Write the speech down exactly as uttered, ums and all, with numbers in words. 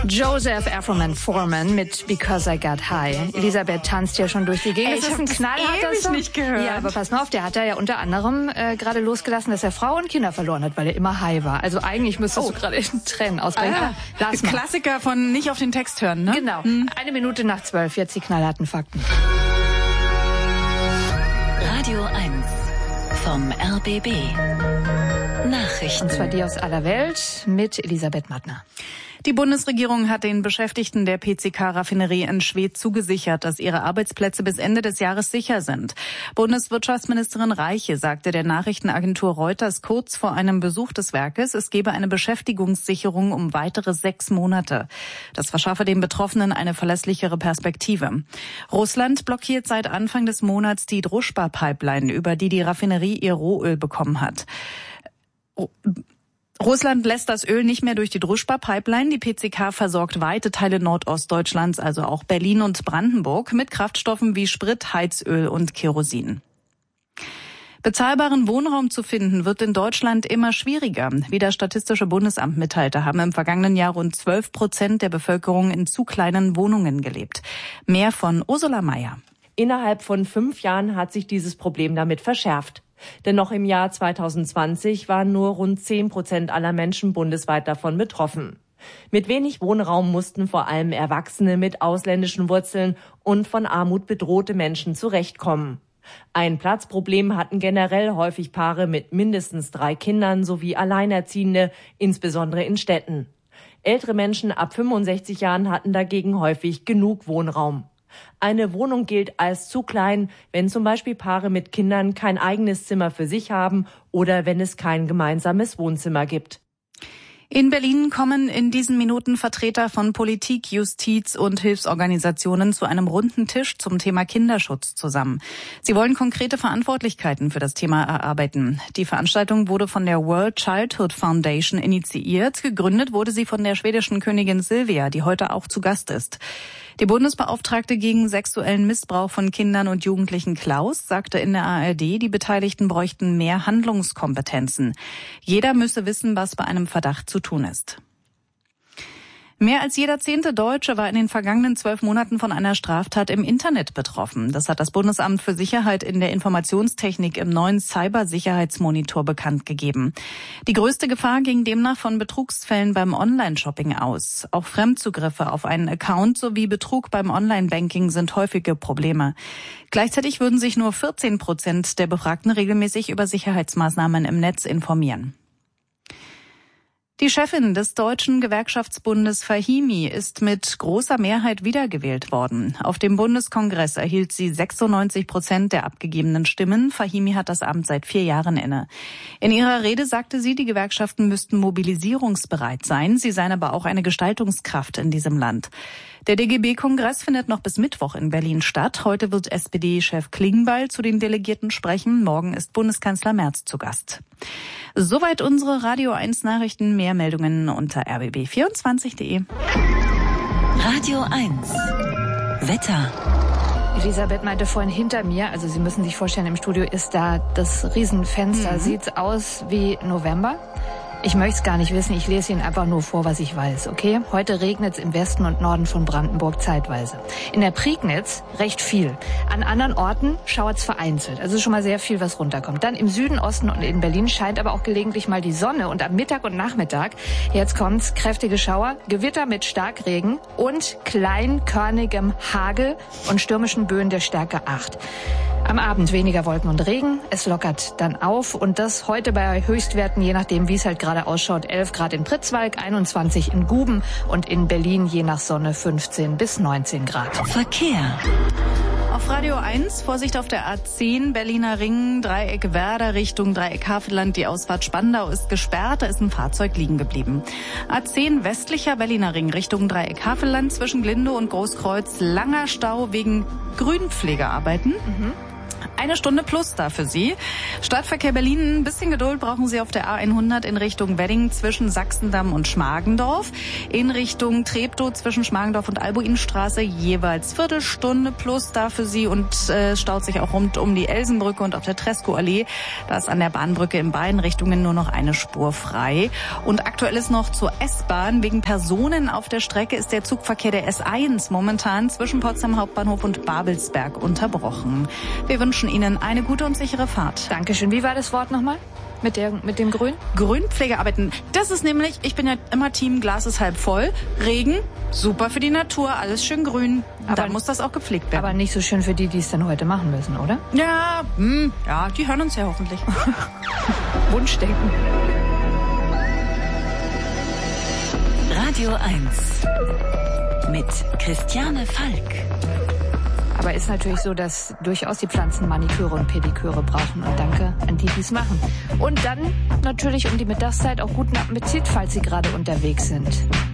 Joseph Afroman Foreman mit Because I Got High. Elisabeth tanzt ja schon durch die Gegend. Ey, das ist ein knallharter Song. Nicht gehört. Ja, aber pass mal auf, der hat da ja unter anderem äh, gerade losgelassen, dass er Frau und Kinder verloren hat, weil er immer high war. Also eigentlich müsstest oh. du gerade in Tränen ausbrechen. Ah, Lass mal. Klassiker von nicht auf den Text hören, ne? Genau. Hm. Eine Minute nach zwölf, jetzt die knallharten Fakten. Radio eins vom R B B. Nachrichten. Und zwar die aus aller Welt mit Elisabeth Mattner. Die Bundesregierung hat den Beschäftigten der P C K-Raffinerie in Schwedt zugesichert, dass ihre Arbeitsplätze bis Ende des Jahres sicher sind. Bundeswirtschaftsministerin Reiche sagte der Nachrichtenagentur Reuters kurz vor einem Besuch des Werkes, es gebe eine Beschäftigungssicherung um weitere sechs Monate. Das verschaffe den Betroffenen eine verlässlichere Perspektive. Russland blockiert seit Anfang des Monats die Druschba-Pipeline, über die die Raffinerie ihr Rohöl bekommen hat. Oh. Russland lässt das Öl nicht mehr durch die Druschba-Pipeline. Die P C K versorgt weite Teile Nordostdeutschlands, also auch Berlin und Brandenburg, mit Kraftstoffen wie Sprit, Heizöl und Kerosin. Bezahlbaren Wohnraum zu finden, wird in Deutschland immer schwieriger. Wie das Statistische Bundesamt mitteilte, haben im vergangenen Jahr rund zwölf Prozent der Bevölkerung in zu kleinen Wohnungen gelebt. Mehr von Ursula Mayer. Innerhalb von fünf Jahren hat sich dieses Problem damit verschärft. Denn noch im Jahr zweitausendzwanzig waren nur rund zehn Prozent aller Menschen bundesweit davon betroffen. Mit wenig Wohnraum mussten vor allem Erwachsene mit ausländischen Wurzeln und von Armut bedrohte Menschen zurechtkommen. Ein Platzproblem hatten generell häufig Paare mit mindestens drei Kindern sowie Alleinerziehende, insbesondere in Städten. Ältere Menschen ab fünfundsechzig Jahren hatten dagegen häufig genug Wohnraum. Eine Wohnung gilt als zu klein, wenn zum Beispiel Paare mit Kindern kein eigenes Zimmer für sich haben oder wenn es kein gemeinsames Wohnzimmer gibt. In Berlin kommen in diesen Minuten Vertreter von Politik, Justiz und Hilfsorganisationen zu einem runden Tisch zum Thema Kinderschutz zusammen. Sie wollen konkrete Verantwortlichkeiten für das Thema erarbeiten. Die Veranstaltung wurde von der World Childhood Foundation initiiert. Gegründet wurde sie von der schwedischen Königin Silvia, die heute auch zu Gast ist. Die Bundesbeauftragte gegen sexuellen Missbrauch von Kindern und Jugendlichen Klaus sagte in der A R D, die Beteiligten bräuchten mehr Handlungskompetenzen. Jeder müsse wissen, was bei einem Verdacht zu tun ist. Mehr als jeder zehnte Deutsche war in den vergangenen zwölf Monaten von einer Straftat im Internet betroffen. Das hat das Bundesamt für Sicherheit in der Informationstechnik im neuen Cybersicherheitsmonitor bekannt gegeben. Die größte Gefahr ging demnach von Betrugsfällen beim Online-Shopping aus. Auch Fremdzugriffe auf einen Account sowie Betrug beim Online-Banking sind häufige Probleme. Gleichzeitig würden sich nur vierzehn Prozent der Befragten regelmäßig über Sicherheitsmaßnahmen im Netz informieren. Die Chefin des Deutschen Gewerkschaftsbundes Fahimi ist mit großer Mehrheit wiedergewählt worden. Auf dem Bundeskongress erhielt sie sechsundneunzig Prozent der abgegebenen Stimmen. Fahimi hat das Amt seit vier Jahren inne. In ihrer Rede sagte sie, die Gewerkschaften müssten mobilisierungsbereit sein. Sie seien aber auch eine Gestaltungskraft in diesem Land. Der D G B-Kongress findet noch bis Mittwoch in Berlin statt. Heute wird S P D-Chef Klingbeil zu den Delegierten sprechen. Morgen ist Bundeskanzler Merz zu Gast. Soweit unsere Radio eins Nachrichten. Mehr Meldungen unter r b b vierundzwanzig punkt de. Radio eins Wetter. Elisabeth meinte vorhin hinter mir, also Sie müssen sich vorstellen, im Studio ist da das Riesenfenster. Mhm. Sieht's aus wie November? Ich möchte es gar nicht wissen, ich lese Ihnen einfach nur vor, was ich weiß, okay? Heute regnet es im Westen und Norden von Brandenburg zeitweise. In der Prignitz recht viel. An anderen Orten schauert es vereinzelt, also schon mal sehr viel, was runterkommt. Dann im Süden, Osten und in Berlin scheint aber auch gelegentlich mal die Sonne und am Mittag und Nachmittag, jetzt kommt's, kräftige Schauer, Gewitter mit Starkregen und kleinkörnigem Hagel und stürmischen Böen der Stärke acht. Am Abend weniger Wolken und Regen, es lockert dann auf und das heute bei Höchstwerten, je nachdem wie es halt gerade ausschaut, elf Grad in Pritzwalk, einundzwanzig in Guben und in Berlin je nach Sonne fünfzehn bis neunzehn Grad. Verkehr. Auf Radio eins, Vorsicht auf der A zehn, Berliner Ring, Dreieck Werder Richtung Dreieck Havelland. Die Ausfahrt Spandau ist gesperrt, da ist ein Fahrzeug liegen geblieben. A zehn westlicher Berliner Ring Richtung Dreieck Havelland zwischen Glinde und Großkreuz. Langer Stau wegen Grünpflegearbeiten. Mhm. Eine Stunde plus da für Sie. Stadtverkehr Berlin, ein bisschen Geduld brauchen Sie auf der A hundert in Richtung Wedding zwischen Sachsendamm und Schmargendorf. In Richtung Treptow zwischen Schmargendorf und Albuinstraße jeweils Viertelstunde plus da für Sie und äh, staut sich auch rund um die Elsenbrücke und auf der Tresco-Allee. Da ist an der Bahnbrücke in beiden Richtungen nur noch eine Spur frei. Und aktuell ist noch zur S-Bahn. Wegen Personen auf der Strecke ist der Zugverkehr der S eins momentan zwischen Potsdam Hauptbahnhof und Babelsberg unterbrochen. Wir wünschen Ihnen eine gute und sichere Fahrt. Dankeschön. Wie war das Wort nochmal? Mit, der, mit dem Grün? Grünpflegearbeiten. Das ist nämlich, ich bin ja immer Team Glas ist halb voll. Regen, super für die Natur, alles schön grün. Aber dann muss das auch gepflegt werden. Aber nicht so schön für die, die es dann heute machen müssen, oder? Ja, hm, ja, die hören uns ja hoffentlich. Wunschdenken. Radio eins mit Christiane Falk. Aber ist natürlich so, dass durchaus die Pflanzen Maniküre und Pediküre brauchen. Und danke an die, die es machen. Und dann natürlich um die Mittagszeit auch guten Appetit, falls Sie gerade unterwegs sind.